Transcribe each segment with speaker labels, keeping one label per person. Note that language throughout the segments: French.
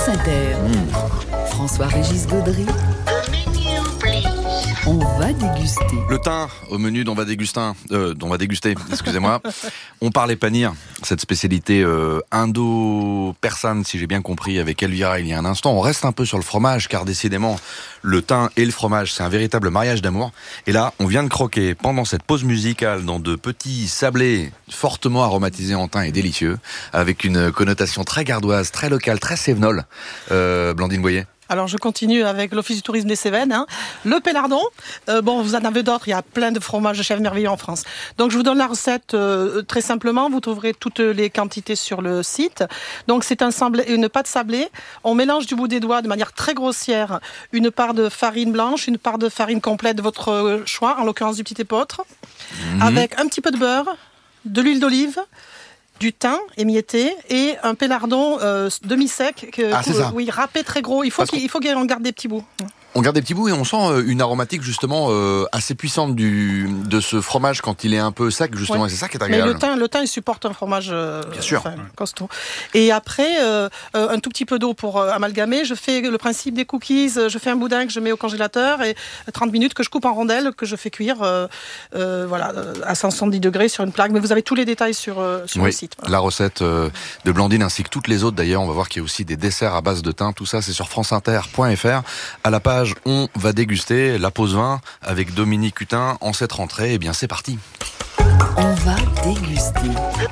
Speaker 1: France Inter. François-Régis Gaudry. On va déguster.
Speaker 2: Le thym au menu dont on va déguster, excusez-moi. On parlait panir, cette spécialité indo-persane, si j'ai bien compris, avec Elvira il y a un instant. On reste un peu sur le fromage, car décidément, le thym et le fromage, c'est un véritable mariage d'amour. Et là, on vient de croquer, pendant cette pause musicale, dans de petits sablés fortement aromatisés en thym et délicieux, avec une connotation très gardoise, très locale, très sévenole. Blandine Boyer.
Speaker 3: Alors je continue avec l'Office du tourisme des Cévennes. Le pélardon, vous en avez d'autres, il y a plein de fromages de chèvre merveilleux en France. Donc je vous donne la recette très simplement, vous trouverez toutes les quantités sur le site. Donc c'est une pâte sablée, on mélange du bout des doigts de manière très grossière une part de farine blanche, une part de farine complète de votre choix, en l'occurrence du petit épeautre, avec un petit peu de beurre, de l'huile d'olive, du thym émietté et un pélardon demi-sec, râpé très gros. Il faut qu'on garde des petits bouts.
Speaker 2: On garde des petits bouts et on sent une aromatique justement assez puissante de ce fromage quand il est un peu sec, justement, ouais. Et c'est ça qui est agréable.
Speaker 3: Mais le thym, il supporte un fromage
Speaker 2: bien sûr.
Speaker 3: Costaud. Et après, un tout petit peu d'eau pour amalgamer. Je fais le principe des cookies, je fais un boudin que je mets au congélateur et 30 minutes que je coupe en rondelles, que je fais cuire à 170 degrés sur une plaque. Mais vous avez tous les détails sur le site. Voilà.
Speaker 2: La recette de Blandine ainsi que toutes les autres d'ailleurs, on va voir qu'il y a aussi des desserts à base de thym. Tout ça, c'est sur franceinter.fr. À la page on va déguster la pause vin avec Dominique Hutin en cette rentrée. Eh bien, c'est parti.
Speaker 1: On va déguster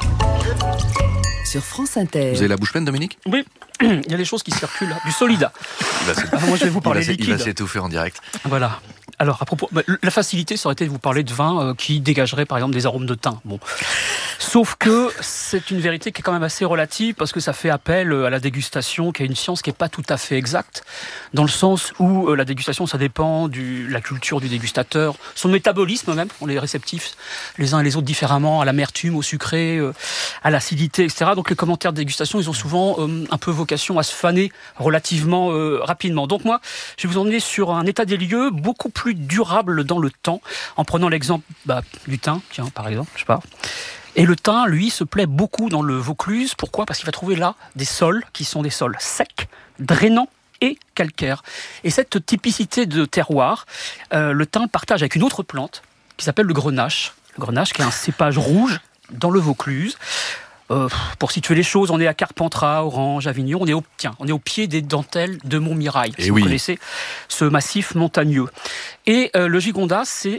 Speaker 1: sur France Inter.
Speaker 2: Vous avez la bouche pleine, Dominique ?
Speaker 4: Oui, il y a des choses qui circulent. Du Solida. Moi, je vais vous parler liquide.
Speaker 2: Il va s'étouffer en direct.
Speaker 4: Voilà. Alors, à propos, la facilité, ça aurait été de vous parler de vin qui dégagerait, par exemple, des arômes de thym. Bon. Sauf que c'est une vérité qui est quand même assez relative parce que ça fait appel à la dégustation, qui est une science qui n'est pas tout à fait exacte, dans le sens où la dégustation, ça dépend de la culture du dégustateur, son métabolisme même, on est réceptifs les uns et les autres différemment à l'amertume, au sucré, à l'acidité, etc. Donc les commentaires de dégustation, ils ont souvent un peu vocation à se faner relativement rapidement. Donc moi, je vais vous emmener sur un état des lieux beaucoup plus durable dans le temps, en prenant l'exemple du thym, tiens, par exemple, je sais pas. Et le thym, lui, se plaît beaucoup dans le Vaucluse. Pourquoi ? Parce qu'il va trouver là des sols qui sont des sols secs, drainants et calcaires. Et cette typicité de terroir, le thym partage avec une autre plante qui s'appelle le grenache. Le grenache qui est un cépage rouge dans le Vaucluse. Pour situer les choses, on est à Carpentras, Orange, Avignon, on est au pied des dentelles de Montmirail, si vous connaissez ce massif montagneux. Et le gigondas, c'est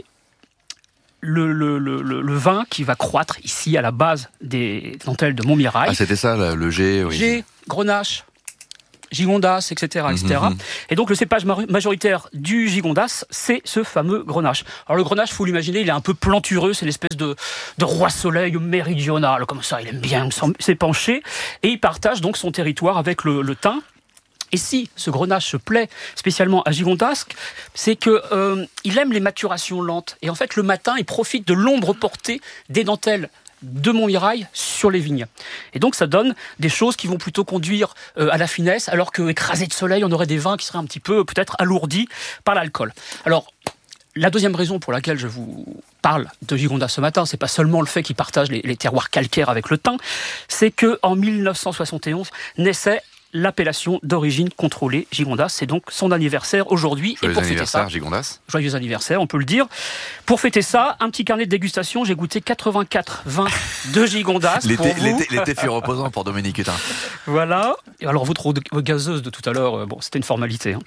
Speaker 4: le vin qui va croître ici à la base des dentelles de Montmirail.
Speaker 2: Ah, c'était ça, le G, oui.
Speaker 4: G, grenache, gigondas, etc. Et donc le cépage majoritaire du gigondas, c'est ce fameux grenache. Alors le grenache, il faut l'imaginer, il est un peu plantureux, c'est l'espèce de roi soleil méridional, comme ça, il aime bien s'épancher, et il partage donc son territoire avec le thym. Et si ce grenache se plaît spécialement à Gigondas, c'est qu'il aime les maturations lentes. Et en fait, le matin, il profite de l'ombre portée des dentelles de Montmirail sur les vignes. Et donc, ça donne des choses qui vont plutôt conduire à la finesse, alors qu'écrasé de soleil, on aurait des vins qui seraient un petit peu, peut-être, alourdis par l'alcool. Alors, la deuxième raison pour laquelle je vous parle de Gigondas ce matin, c'est pas seulement le fait qu'il partage les terroirs calcaires avec le thym, c'est qu'en 1971 naissait l'appellation d'origine contrôlée Gigondas. C'est donc son anniversaire aujourd'hui.
Speaker 2: Joyeux
Speaker 4: et pour
Speaker 2: anniversaire,
Speaker 4: fêter ça,
Speaker 2: Gigondas.
Speaker 4: Joyeux anniversaire, on peut le dire. Pour fêter ça, un petit carnet de dégustation. J'ai goûté 84 vins de Gigondas.
Speaker 2: L'été fut reposant pour Dominique Hutin.
Speaker 4: Voilà. Et alors, votre gazeuse de tout à l'heure, c'était une formalité.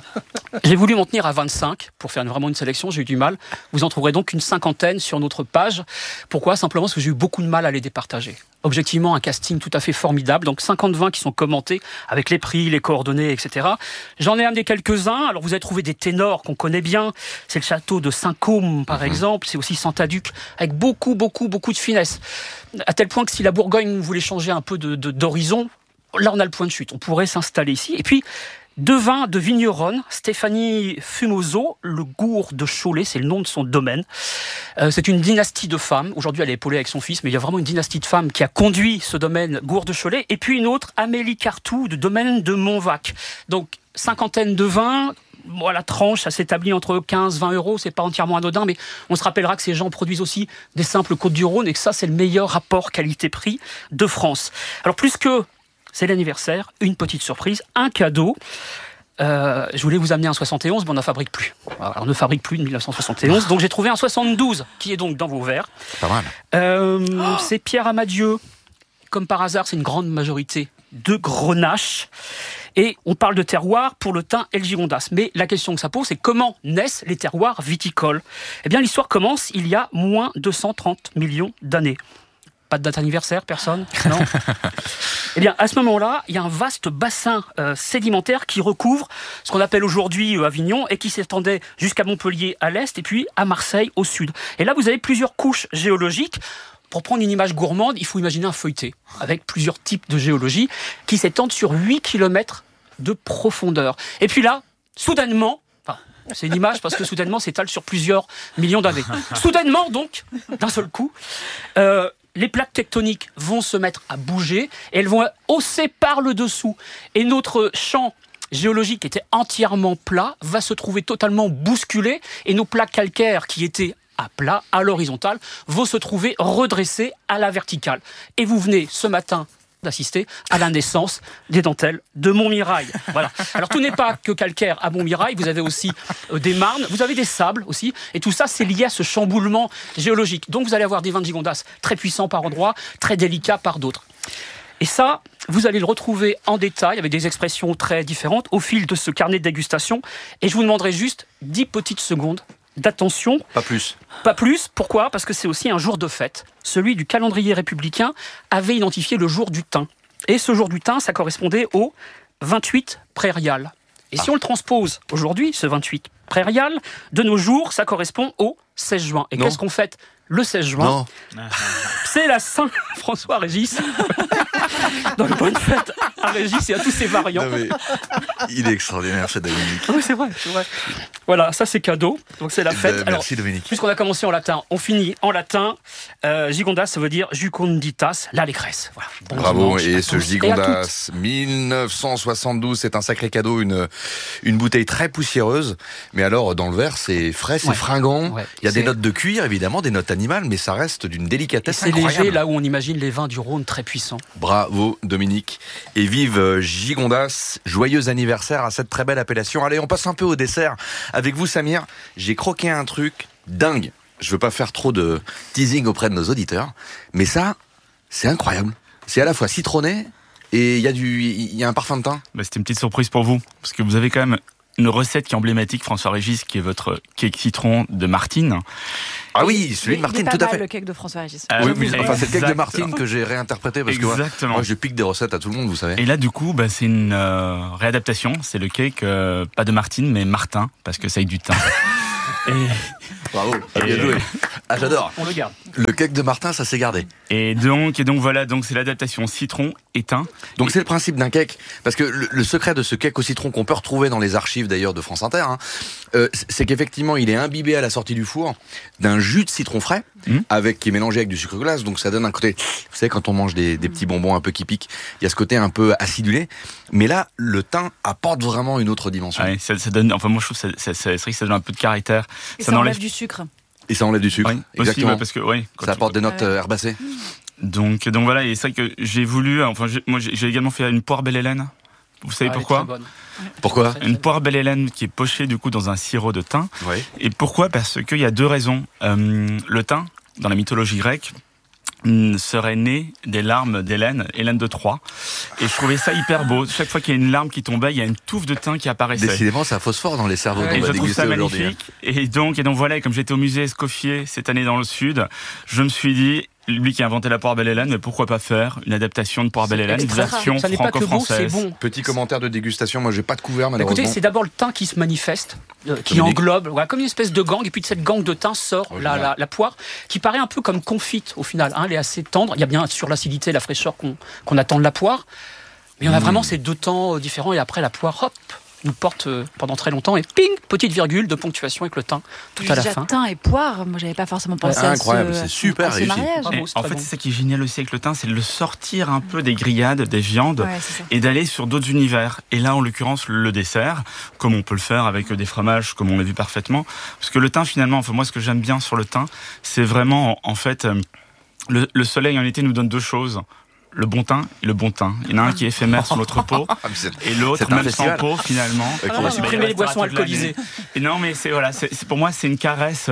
Speaker 4: J'ai voulu m'en tenir à 25 pour faire vraiment une sélection, j'ai eu du mal. Vous en trouverez donc une cinquantaine sur notre page. Pourquoi ? Simplement parce que j'ai eu beaucoup de mal à les départager. Objectivement, un casting tout à fait formidable. Donc 50 vins qui sont commentés avec les prix, les coordonnées, etc. J'en ai amené quelques-uns. Alors vous avez trouvé des ténors qu'on connaît bien. C'est le château de Saint-Côme, par exemple. C'est aussi Santaduc, avec beaucoup de finesse. À tel point que si la Bourgogne voulait changer un peu d'horizon, là on a le point de chute. On pourrait s'installer ici. Et puis, deux vins de vigneronne, Stéphanie Fumoso, le Gour de Cholet, c'est le nom de son domaine. C'est une dynastie de femmes. Aujourd'hui, elle est épaulée avec son fils, mais il y a vraiment une dynastie de femmes qui a conduit ce domaine Gour de Cholet. Et puis une autre, Amélie Cartou, du domaine de Montvac. Donc, cinquantaine de vins. Bon, la tranche, ça s'établit entre 15 et 20 euros, c'est pas entièrement anodin, mais on se rappellera que ces gens produisent aussi des simples Côtes-du-Rhône et que ça, c'est le meilleur rapport qualité-prix de France. Alors, plus que c'est l'anniversaire, une petite surprise, un cadeau. Je voulais vous amener un 71, mais on n'en fabrique plus. Alors, on ne fabrique plus de 1971, donc j'ai trouvé un 72 qui est donc dans vos verres.
Speaker 2: Pas mal.
Speaker 4: C'est Pierre Amadieu. Comme par hasard, c'est une grande majorité de Grenache. Et on parle de terroir pour le thym et le gigondas. Mais la question que ça pose, c'est comment naissent les terroirs viticoles ? Eh bien, l'histoire commence il y a moins de 230 millions d'années. Pas de date anniversaire, personne ? Non. Eh bien, à ce moment-là, il y a un vaste bassin sédimentaire qui recouvre ce qu'on appelle aujourd'hui Avignon et qui s'étendait jusqu'à Montpellier à l'est et puis à Marseille au sud. Et là, vous avez plusieurs couches géologiques. Pour prendre une image gourmande, il faut imaginer un feuilleté avec plusieurs types de géologie qui s'étendent sur 8 km de profondeur. Et puis là, soudainement, c'est une image parce que soudainement s'étale sur plusieurs millions d'années. Soudainement, donc, d'un seul coup, les plaques tectoniques vont se mettre à bouger et elles vont hausser par le dessous. Et notre champ géologique qui était entièrement plat va se trouver totalement bousculé et nos plaques calcaires qui étaient à plat, à l'horizontale, vont se trouver redressées à la verticale. Et vous venez ce matin d'assister à la naissance des dentelles de Montmirail. Voilà. Alors tout n'est pas que calcaire à Montmirail, vous avez aussi des marnes, vous avez des sables aussi, et tout ça c'est lié à ce chamboulement géologique. Donc vous allez avoir des vins de gigondas très puissants par endroits, très délicats par d'autres. Et ça, vous allez le retrouver en détail avec des expressions très différentes au fil de ce carnet de dégustation. Et je vous demanderai juste 10 petites secondes d'attention.
Speaker 2: Pas plus.
Speaker 4: Pas plus. Pourquoi ? Parce que c'est aussi un jour de fête. Celui du calendrier républicain avait identifié le jour du thym. Et ce jour du thym, ça correspondait au 28 prairial. Et si on le transpose aujourd'hui, ce 28 prairial, de nos jours, ça correspond au 16 juin. Et qu'est-ce qu'on fête le 16 juin ? C'est la Saint-François-Régis. Donc bonne fête à Régis et à tous ses variants.
Speaker 2: Non, mais il est extraordinaire, ce Dominique.
Speaker 4: Oui, c'est vrai. Voilà, ça c'est cadeau. Donc c'est la fête.
Speaker 2: Merci Dominique.
Speaker 4: Puisqu'on a commencé en latin, on finit en latin. Gigondas, ça veut dire jucunditas, l'allégresse. Voilà. Bon
Speaker 2: Bravo,
Speaker 4: dimanche
Speaker 2: et ce Gigondas 1972, c'est un sacré cadeau, une bouteille très poussiéreuse. Mais alors, dans le verre, c'est frais, c'est fringant. Ouais. Il y a des notes de cuir, évidemment, des notes animales, mais ça reste d'une délicatesse incroyable.
Speaker 4: C'est léger, là où on imagine les vins du Rhône très puissants.
Speaker 2: Bravo Dominique. Et vive Gigondas, joyeux anniversaire à cette très belle appellation. Allez, on passe un peu au dessert. Avec vous Samir, j'ai croqué un truc dingue. Je veux pas faire trop de teasing auprès de nos auditeurs, mais ça, c'est incroyable. C'est à la fois citronné et il y a un parfum de thym.
Speaker 5: C'était une petite surprise pour vous, parce que vous avez quand même une recette qui est emblématique, François Régis, qui est votre cake citron de Martine.
Speaker 2: Ah oui, celui de Martine, tout à fait.
Speaker 6: Le cake de François Régis.
Speaker 2: Oui, enfin, c'est le cake de Martine que j'ai réinterprété parce que moi je pique des recettes à tout le monde, vous savez.
Speaker 5: Et là, du coup, c'est une réadaptation. C'est le cake, pas de Martine, mais Martin, parce que ça a du thym.
Speaker 2: Bravo, bien joué. Ah, j'adore.
Speaker 4: On le garde.
Speaker 2: Le cake de Martin, ça s'est gardé.
Speaker 5: Et donc voilà, donc c'est l'adaptation citron et thym.
Speaker 2: Donc c'est le principe d'un cake, parce que le secret de ce cake au citron qu'on peut retrouver dans les archives d'ailleurs de France Inter, c'est qu'effectivement il est imbibé à la sortie du four d'un jus de citron frais, qui est mélangé avec du sucre glace, donc ça donne un côté, vous savez quand on mange des petits bonbons un peu qui piquent, il y a ce côté un peu acidulé, mais là le thym apporte vraiment une autre dimension.
Speaker 5: Ouais, ça donne, enfin moi je trouve que c'est vrai que ça donne un peu de caractère.
Speaker 6: Et ça enlève du sucre.
Speaker 2: Et ça enlève du sucre,
Speaker 5: oui,
Speaker 2: exactement.
Speaker 5: Aussi, parce que,
Speaker 2: ça apporte des notes herbacées.
Speaker 5: Donc voilà, et c'est vrai que j'ai voulu, moi j'ai également fait une poire belle Hélène. Vous savez pourquoi ?
Speaker 2: Pourquoi ?
Speaker 5: Une poire belle Hélène qui est pochée du coup dans un sirop de thym.
Speaker 2: Oui.
Speaker 5: Et pourquoi ? Parce qu'il y a deux raisons. Le thym, dans la mythologie grecque, serait né des larmes d'Hélène, Hélène de Troie. Et je trouvais ça hyper beau. Chaque fois qu'il y a une larme qui tombait, il y a une touffe de thym qui apparaissait.
Speaker 2: Décidément, ça phosphore dans les cerveaux.
Speaker 5: Et je trouve ça magnifique. Et donc voilà, comme j'étais au musée Escoffier cette année dans le Sud, je me suis dit, lui qui a inventé la poire belle Hélène, mais pourquoi pas faire une adaptation de poire belle Hélène, une version franco-française.
Speaker 4: Bon.
Speaker 2: Petit commentaire de dégustation, moi j'ai pas de couvert malheureusement.
Speaker 4: Écoutez, c'est d'abord le thym qui se manifeste, qui englobe, comme une espèce de gangue, et puis de cette gangue de thym sort la poire, qui paraît un peu comme confite au final. Elle est assez tendre, il y a bien sûr l'acidité et la fraîcheur qu'on attend de la poire, mais on a vraiment ces deux temps différents, et après la poire, hop, nous porte pendant très longtemps, et ping, petite virgule de ponctuation avec le thym tout à la fin.
Speaker 6: Thym et poire, moi j'avais pas forcément pensé à
Speaker 2: incroyable, c'est super réussi.
Speaker 5: En fait, c'est ça qui est génial aussi avec le thym, c'est de le sortir un peu des grillades, des viandes, et d'aller sur d'autres univers. Et là, en l'occurrence, le dessert, comme on peut le faire avec des fromages, comme on l'a vu parfaitement. Parce que le thym, finalement, moi, ce que j'aime bien sur le thym, c'est vraiment, en fait, le soleil en été nous donne deux choses. le bon teint et le bon teint. Il y en a un qui est éphémère sur l'autre peau et l'autre même sans peau finalement.
Speaker 4: On va supprimer les boissons alcoolisées.
Speaker 5: Et non, mais pour moi c'est une caresse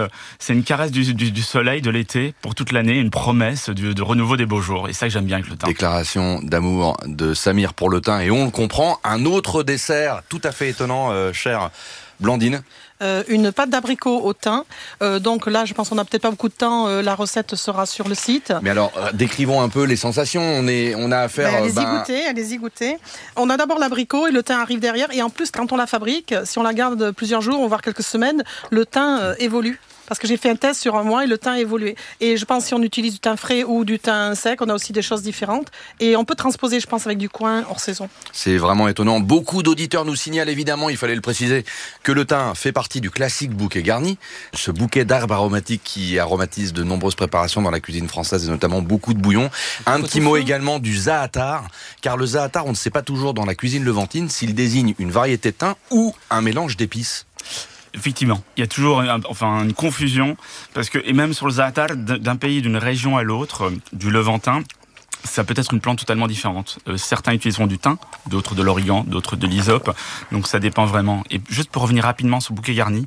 Speaker 5: du soleil de l'été pour toute l'année, une promesse de renouveau des beaux jours. Et ça que j'aime bien avec le teint.
Speaker 2: Déclaration d'amour de Samir pour le teint, et on le comprend. Un autre dessert tout à fait étonnant, chère Blandine.
Speaker 3: Une pâte d'abricot au thym. Donc là, je pense qu'on n'a peut-être pas beaucoup de temps. La recette sera sur le site.
Speaker 2: Mais alors, décrivons un peu les sensations. On a affaire...
Speaker 3: Allez-y goûter. On a d'abord l'abricot et le thym arrive derrière. Et en plus, quand on la fabrique, si on la garde plusieurs jours, voire quelques semaines, le thym évolue. Parce que j'ai fait un test sur un mois et le thym a évolué. Et je pense que si on utilise du thym frais ou du thym sec, on a aussi des choses différentes. Et on peut transposer, je pense, avec du coin hors saison.
Speaker 2: C'est vraiment étonnant. Beaucoup d'auditeurs nous signalent, évidemment, il fallait le préciser, que le thym fait partie du classique bouquet garni. Ce bouquet d'herbes aromatiques qui aromatise de nombreuses préparations dans la cuisine française et notamment beaucoup de bouillons. Un petit mot également du za'atar. Car le za'atar, on ne sait pas toujours dans la cuisine levantine s'il désigne une variété de thym ou un mélange d'épices.
Speaker 5: Effectivement, il y a toujours une confusion, parce que, et même sur le za'atar, d'un pays, d'une région à l'autre, du Levantin, ça peut être une plante totalement différente. Certains utiliseront du thym, d'autres de l'origan, d'autres de l'hysope, donc ça dépend vraiment. Et juste pour revenir rapidement sur le bouquet garni,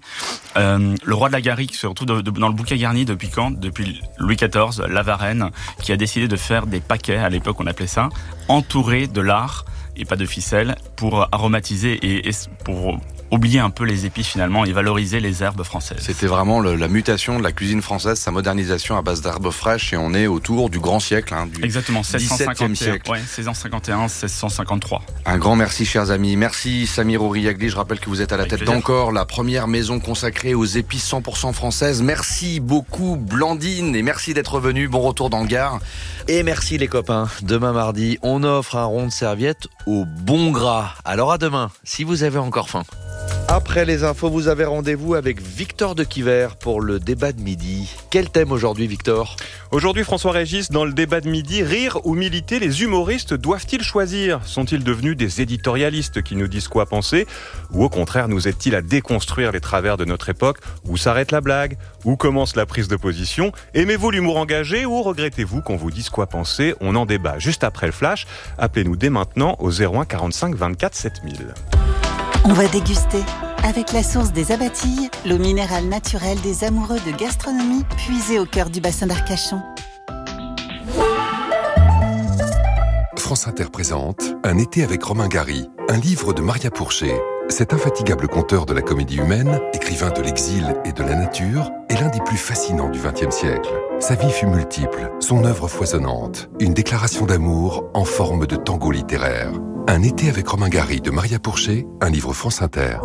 Speaker 5: le roi de la Garrigue se retrouve dans le bouquet garni depuis quand ? Depuis Louis XIV, la Varenne, qui a décidé de faire des paquets, à l'époque on appelait ça, entourés de lard et pas de ficelle, pour aromatiser et pour oublier un peu les épices finalement et valoriser les herbes françaises.
Speaker 2: C'était vraiment la mutation de la cuisine française, sa modernisation à base d'herbes fraîches, et on est autour du grand siècle, du
Speaker 5: exactement,
Speaker 2: 17e siècle.
Speaker 5: Ouais, 1651, 1653.
Speaker 2: Un grand merci, chers amis. Merci Samir Ouriagli. Je rappelle que vous êtes à la tête d'Encore, la première maison consacrée aux épices 100% françaises. Merci beaucoup Blandine, et merci d'être venu. Bon retour dans le Gard.
Speaker 7: Et merci les copains. Demain mardi, on offre un rond de serviette au bon gras. Alors à demain, si vous avez encore faim. Après les infos, vous avez rendez-vous avec Victor de Quiver pour le débat de midi. Quel thème aujourd'hui, Victor ?
Speaker 8: Aujourd'hui, François-Régis, dans le débat de midi, rire ou militer, les humoristes doivent-ils choisir ? Sont-ils devenus des éditorialistes qui nous disent quoi penser ? Ou au contraire, nous aident-ils à déconstruire les travers de notre époque ? Où s'arrête la blague ? Où commence la prise de position ? Aimez-vous l'humour engagé ou regrettez-vous qu'on vous dise quoi penser ? On en débat juste après le flash. Appelez-nous dès maintenant au 01 45 24 7000.
Speaker 9: On va déguster avec la source des Abatilles, l'eau minérale naturelle des amoureux de gastronomie puisée au cœur du bassin d'Arcachon.
Speaker 10: France Inter présente Un été avec Romain Gary, un livre de Maria Pourchet. Cet infatigable conteur de la comédie humaine, écrivain de l'exil et de la nature, est l'un des plus fascinants du XXe siècle. Sa vie fut multiple, son œuvre foisonnante, une déclaration d'amour en forme de tango littéraire. Un été avec Romain Gary de Maria Pourchet, un livre France Inter.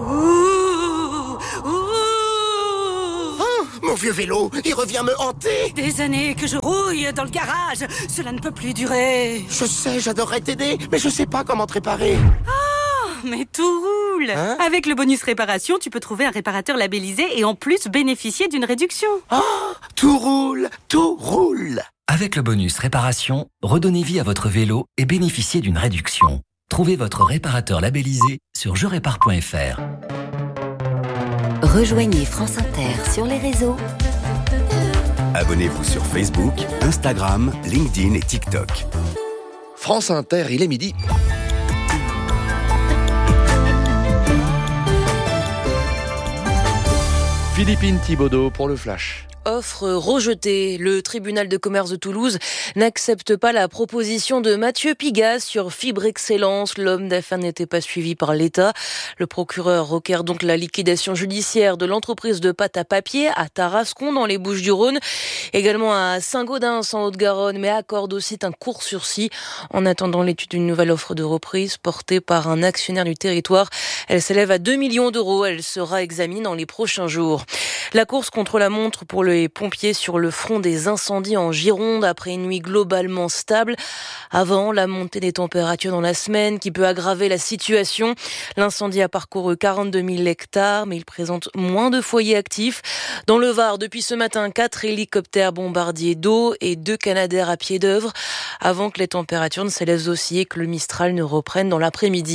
Speaker 11: Mon vieux vélo, il revient me hanter.
Speaker 12: Des années que je rouille dans le garage, cela ne peut plus durer.
Speaker 11: Je sais, j'adorerais t'aider, mais je sais pas comment te réparer.
Speaker 12: Oh, mais tout roule. Avec le bonus réparation, tu peux trouver un réparateur labellisé et en plus bénéficier d'une réduction.
Speaker 11: Oh, tout roule, tout roule.
Speaker 13: Avec le bonus réparation, redonnez vie à votre vélo et bénéficiez d'une réduction. Trouvez votre réparateur labellisé sur jerépare.fr.
Speaker 1: Rejoignez France Inter sur les réseaux.
Speaker 14: Abonnez-vous sur Facebook, Instagram, LinkedIn et TikTok.
Speaker 2: France Inter, il est midi. Philippine Thibaudot pour le Flash.
Speaker 15: Offre rejetée. Le tribunal de commerce de Toulouse n'accepte pas la proposition de Mathieu Pigas sur Fibre Excellence. L'homme d'affaires n'était pas suivi par l'État. Le procureur requiert donc la liquidation judiciaire de l'entreprise de pâte à papier à Tarascon dans les Bouches-du-Rhône, également à Saint-Gaudens en Haute-Garonne, mais accorde aussi un court sursis en attendant l'étude d'une nouvelle offre de reprise portée par un actionnaire du territoire. Elle s'élève à 2 millions d'euros. Elle sera examinée dans les prochains jours. La course contre la montre pour les pompiers sur le front des incendies en Gironde après une nuit globalement stable. Avant la montée des températures dans la semaine qui peut aggraver la situation. L'incendie a parcouru 42 000 hectares, mais il présente moins de foyers actifs. Dans le Var, depuis ce matin, 4 hélicoptères bombardiers d'eau et 2 Canadair à pied d'œuvre avant que les températures ne se laissent osciller et que le Mistral ne reprenne dans l'après-midi.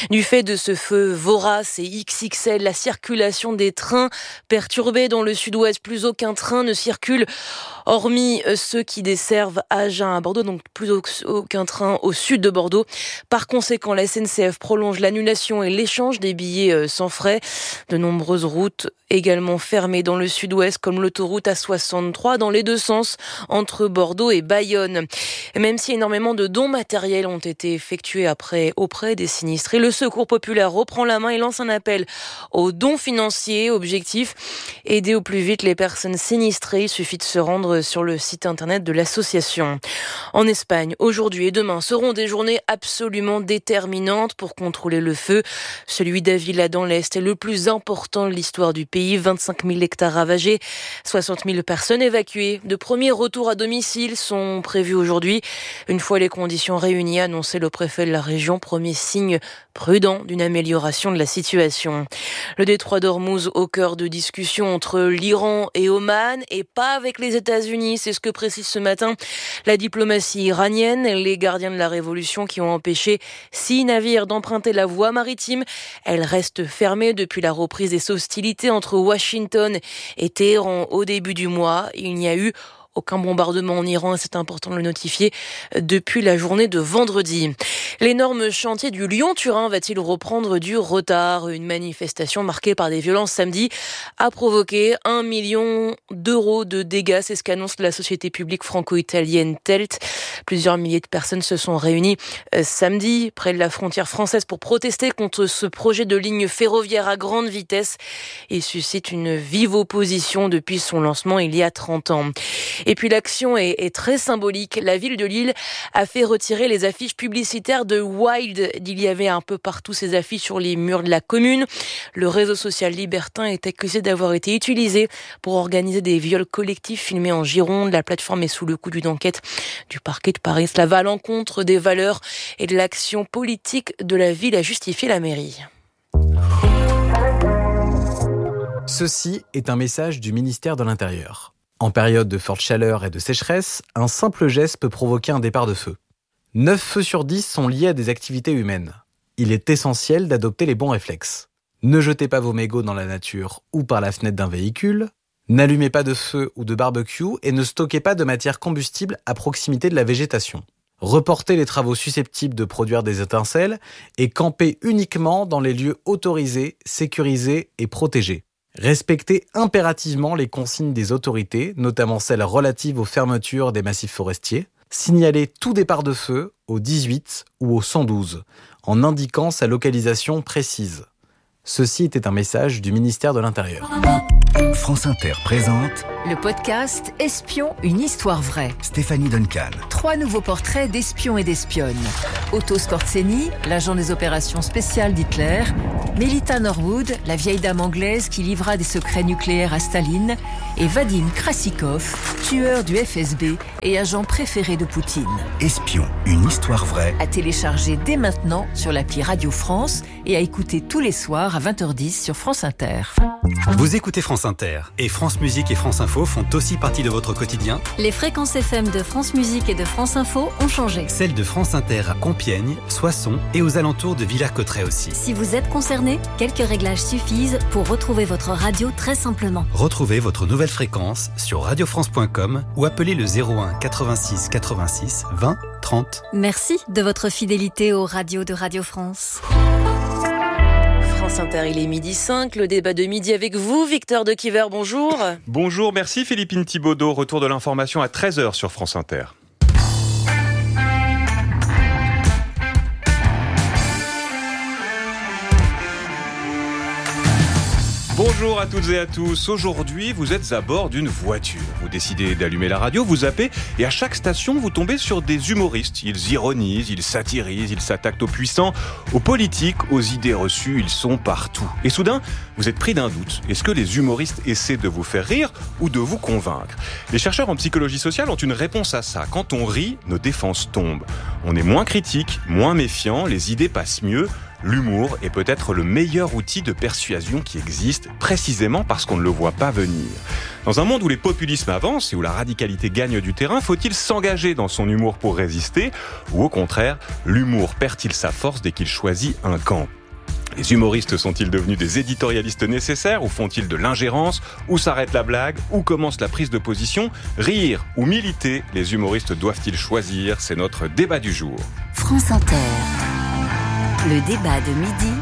Speaker 15: Du fait de ce feu vorace et XXL, la circulation des trains perturbée dans le sud-ouest. Plus aucun train ne circule, hormis ceux qui desservent Agen à Bordeaux, donc plus aucun train au sud de Bordeaux. Par conséquent, la SNCF prolonge l'annulation et l'échange des billets sans frais. De nombreuses routes également fermées dans le sud-ouest, comme l'autoroute A63 dans les deux sens, entre Bordeaux et Bayonne. Et même si énormément de dons matériels ont été effectués auprès des sinistrés, le Secours populaire reprend la main et lance un appel aux dons financiers. Objectif, aider au plus vite les personnes sinistrées. Il suffit de se rendre sur le site internet de l'association. En Espagne, aujourd'hui et demain seront des journées absolument déterminantes pour contrôler le feu. Celui d'Avila dans l'Est est le plus important de l'histoire du pays. 25 000 hectares ravagés, 60 000 personnes évacuées. De premiers retours à domicile sont prévus aujourd'hui. Une fois les conditions réunies, a annoncé le préfet de la région, premier signe prudent d'une amélioration de la situation. Le détroit d'Ormuz au cœur de discussions entre l'Iran et Oman et pas avec les États-Unis. C'est ce que précise ce matin la diplomatie iranienne. Les gardiens de la révolution qui ont empêché 6 navires d'emprunter la voie maritime. Elle reste fermée depuis la reprise des hostilités entre Washington et Téhéran au début du mois. Il n'y a eu aucun bombardement en Iran, c'est important de le notifier, depuis la journée de vendredi. L'énorme chantier du Lyon-Turin va-t-il reprendre du retard? Une manifestation marquée par des violences samedi a provoqué 1 million d'euros de dégâts. C'est ce qu'annonce la société publique franco-italienne TELT. Plusieurs milliers de personnes se sont réunies samedi près de la frontière française pour protester contre ce projet de ligne ferroviaire à grande vitesse. Il suscite une vive opposition depuis son lancement il y a 30 ans. Et puis l'action est très symbolique. La ville de Lille a fait retirer les affiches publicitaires de Wild. Il y avait un peu partout ces affiches sur les murs de la commune. Le réseau social libertin est accusé d'avoir été utilisé pour organiser des viols collectifs filmés en Gironde. La plateforme est sous le coup d'une enquête du parquet de Paris. Cela va à l'encontre des valeurs et de l'action politique de la ville, a justifié la mairie.
Speaker 16: Ceci est un message du ministère de l'Intérieur. En période de forte chaleur et de sécheresse, un simple geste peut provoquer un départ de feu. 9 feux sur 10 sont liés à des activités humaines. Il est essentiel d'adopter les bons réflexes. Ne jetez pas vos mégots dans la nature ou par la fenêtre d'un véhicule. N'allumez pas de feu ou de barbecue et ne stockez pas de matière combustible à proximité de la végétation. Reportez les travaux susceptibles de produire des étincelles et campez uniquement dans les lieux autorisés, sécurisés et protégés. Respectez impérativement les consignes des autorités, notamment celles relatives aux fermetures des massifs forestiers. Signalez tout départ de feu au 18 ou au 112, en indiquant sa localisation précise. Ceci était un message du ministère de l'Intérieur.
Speaker 14: France Inter présente
Speaker 1: le podcast Espion, une histoire vraie.
Speaker 14: Stéphanie Duncan.
Speaker 1: 3 nouveaux portraits d'espions et d'espionnes. Otto Skorzeny, l'agent des opérations spéciales d'Hitler. Melita Norwood, la vieille dame anglaise qui livra des secrets nucléaires à Staline. Et Vadim Krasikov, tueur du FSB et agent préféré de Poutine.
Speaker 14: Espion, une histoire vraie.
Speaker 1: À télécharger dès maintenant sur l'appli Radio France et à écouter tous les soirs à 20h10 sur France Inter.
Speaker 17: Vous écoutez France Inter et France Musique et France Info font aussi partie de votre quotidien.
Speaker 18: Les fréquences FM de France Musique et de France Info ont changé.
Speaker 17: Celles de France Inter à Compiègne, Soissons et aux alentours de Villers-Cotterêts aussi.
Speaker 18: Si vous êtes concerné, quelques réglages suffisent pour retrouver votre radio très simplement.
Speaker 17: Retrouvez votre nouvelle fréquence sur radiofrance.com ou appelez le 01 86 86 20 30.
Speaker 18: Merci de votre fidélité aux radios de Radio France.
Speaker 15: France Inter, il est 12h05, le débat de midi avec vous, Victor de Quiver, bonjour.
Speaker 8: Bonjour, merci Philippine Thibaudot, retour de l'information à 13h sur France Inter. Bonjour à toutes et à tous. Aujourd'hui, vous êtes à bord d'une voiture. Vous décidez d'allumer la radio, vous zappez, et à chaque station, vous tombez sur des humoristes. Ils ironisent, ils satirisent, ils s'attaquent aux puissants, aux politiques, aux idées reçues. Ils sont partout. Et soudain, vous êtes pris d'un doute. Est-ce que les humoristes essaient de vous faire rire ou de vous convaincre ? Les chercheurs en psychologie sociale ont une réponse à ça. Quand on rit, nos défenses tombent. On est moins critique, moins méfiant, les idées passent mieux. L'humour est peut-être le meilleur outil de persuasion qui existe, précisément parce qu'on ne le voit pas venir. Dans un monde où les populismes avancent et où la radicalité gagne du terrain, faut-il s'engager dans son humour pour résister ? Ou au contraire, l'humour perd-il sa force dès qu'il choisit un camp ? Les humoristes sont-ils devenus des éditorialistes nécessaires ou font-ils de l'ingérence? Où s'arrête la blague? Où commence la prise de position? Rire ou militer? Les humoristes doivent-ils choisir? C'est notre débat du jour.
Speaker 18: France Inter. Le débat de midi.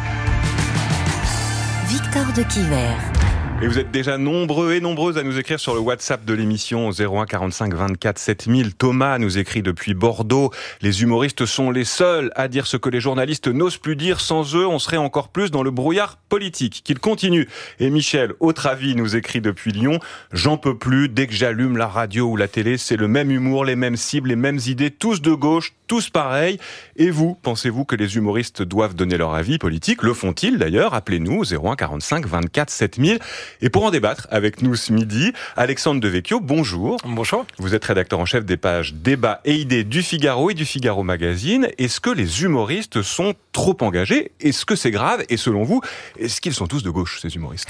Speaker 18: Victor de Quiver.
Speaker 8: Et vous êtes déjà nombreux et nombreuses à nous écrire sur le WhatsApp de l'émission 01 45 24 7000. Thomas nous écrit depuis Bordeaux. Les humoristes sont les seuls à dire ce que les journalistes n'osent plus dire. Sans eux, on serait encore plus dans le brouillard politique. Qu'ils continuent. Et Michel, autre avis, nous écrit depuis Lyon. J'en peux plus. Dès que j'allume la radio ou la télé, c'est le même humour, les mêmes cibles, les mêmes idées, tous de gauche, tous pareils. Et vous, pensez-vous que les humoristes doivent donner leur avis politique? Le font-ils d'ailleurs? Appelez-nous 01 45 24 7000. Et pour en débattre avec nous ce midi, Alexandre Devecchio, bonjour.
Speaker 19: Bonjour.
Speaker 8: Vous êtes rédacteur en chef des pages Débat et Idées du Figaro et du Figaro Magazine. Est-ce que les humoristes sont trop engagés? Est-ce que c'est grave? Et selon vous, est-ce qu'ils sont tous de gauche, ces humoristes?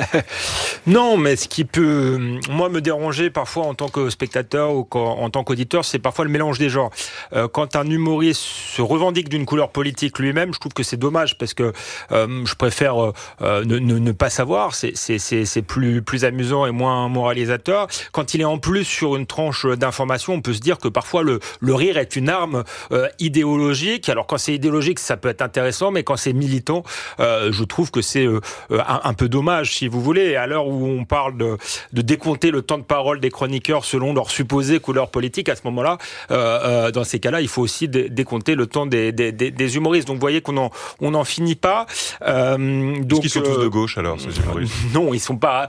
Speaker 19: Non, mais ce qui peut, moi, me déranger parfois en tant que spectateur ou en tant qu'auditeur, c'est parfois le mélange des genres. Quand un humoriste se revendique d'une couleur politique lui-même, je trouve que c'est dommage parce que je préfère ne pas savoir. C'est plus amusant et moins moralisateur. Quand il est en plus sur une tranche d'information, on peut se dire que parfois le rire est une arme idéologique. Alors quand c'est idéologique, ça peut être intéressant, mais quand c'est militant, je trouve que c'est un peu dommage, si vous voulez. Et à l'heure où on parle de décompter le temps de parole des chroniqueurs selon leur supposée couleur politique, à ce moment-là, dans ces cas-là, il faut aussi décompter le temps des humoristes. Donc vous voyez qu'on n'en finit pas.
Speaker 8: Est-ce qu'ils sont tous de gauche alors, ces humoristes?
Speaker 19: Non, ils sont pas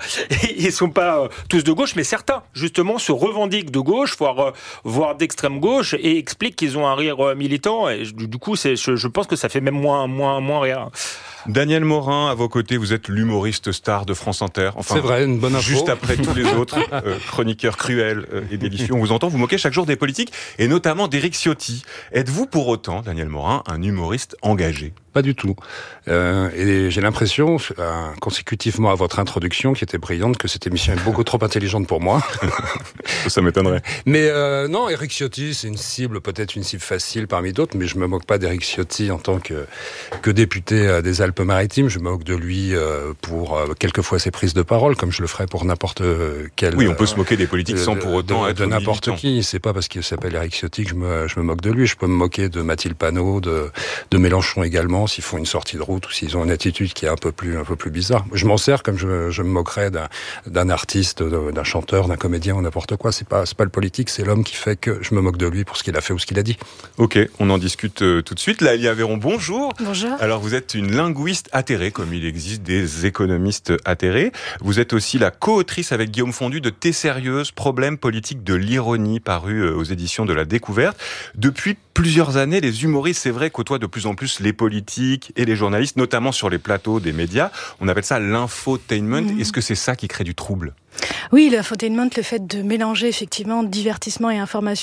Speaker 19: tous de gauche, mais certains justement se revendiquent de gauche, voire d'extrême gauche, et expliquent qu'ils ont un rire militant. Et du coup, je pense que ça fait même moins rire.
Speaker 8: Daniel Morin, à vos côtés, vous êtes l'humoriste star de France Inter. Enfin,
Speaker 20: c'est vrai, une bonne info.
Speaker 8: Juste après tous les autres chroniqueurs cruels et délicieux. On vous entend vous moquer chaque jour des politiques, et notamment d'Éric Ciotti. Êtes-vous pour autant, Daniel Morin, un humoriste engagé?
Speaker 20: Pas du tout. Et j'ai l'impression, consécutivement à votre introduction, qui était brillante, que cette émission est beaucoup trop intelligente pour moi.
Speaker 8: Ça m'étonnerait.
Speaker 20: Mais non, Éric Ciotti, c'est peut-être une cible facile parmi d'autres, mais je me moque pas d'Éric Ciotti en tant que député des Alpes-Maritimes. Je me moque de lui pour quelquefois ses prises de parole, comme je le ferais pour n'importe quel...
Speaker 8: Oui, on peut se moquer des politiques sans pour autant être
Speaker 20: de n'importe qui. C'est pas parce qu'il s'appelle Éric Ciotti que je me moque de lui. Je peux me moquer de Mathilde Panot, de Mélenchon également, s'ils font une sortie de route ou s'ils ont une attitude qui est un peu plus bizarre. Je m'en sers comme je me moquerais d'un artiste, d'un chanteur, d'un comédien ou n'importe quoi. C'est pas le politique, c'est l'homme qui fait que je me moque de lui pour ce qu'il a fait ou ce qu'il a dit.
Speaker 8: Ok, on en discute tout de suite. Laëlia Véron, bonjour.
Speaker 6: Bonjour.
Speaker 8: Alors vous êtes une linguiste atterrée, comme il existe des économistes atterrés. Vous êtes aussi la co-autrice avec Guillaume Fondu de T'es sérieuse, problème politique de l'ironie, paru aux éditions de La Découverte. Depuis plusieurs années, les humoristes, c'est vrai, côtoient de plus en plus les politiques et les journalistes, notamment sur les plateaux des médias. On appelle ça l'infotainment. Est-ce que c'est ça qui crée du trouble?
Speaker 21: Oui, l'infotainment, le fait de mélanger effectivement divertissement et information